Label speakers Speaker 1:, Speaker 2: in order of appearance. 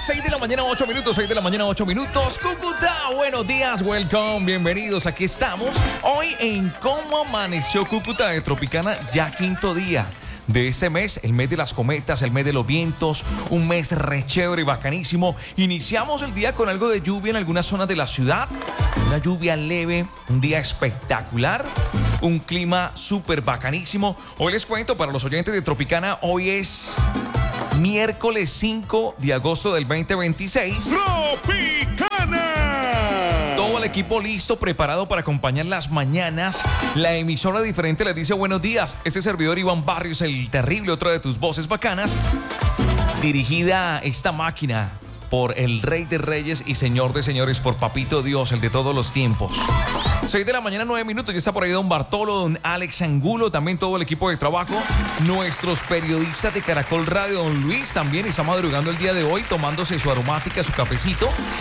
Speaker 1: 6 de la mañana, 8 minutos, 6 de la mañana, 8 minutos. Cúcuta, buenos días, welcome, bienvenidos. Aquí estamos hoy en Cómo Amaneció Cúcuta de Tropicana, ya quinto día de este mes, el mes de las cometas, el mes de los vientos, un mes re chévere y bacanísimo. Iniciamos el día con algo de lluvia en algunas zonas de la ciudad, una lluvia leve, un día espectacular, un clima súper bacanísimo. Hoy les cuento para los oyentes de Tropicana, hoy es miércoles 5 de agosto del 2026.
Speaker 2: ¡Tropicana!
Speaker 1: Todo el equipo listo, preparado para acompañar las mañanas. La emisora diferente les dice buenos días. Este servidor Iván Barrios, el terrible, otra de tus voces bacanas. Dirigida esta máquina por el Rey de Reyes y Señor de Señores, por Papito Dios, el de todos los tiempos. 6 de la mañana, 9 minutos. Ya está por ahí don Bartolo, don Alex Angulo, también todo el equipo de trabajo. Nuestros periodistas de Caracol Radio, don Luis también está madrugando el día de hoy, tomándose su aromática, su cafecito.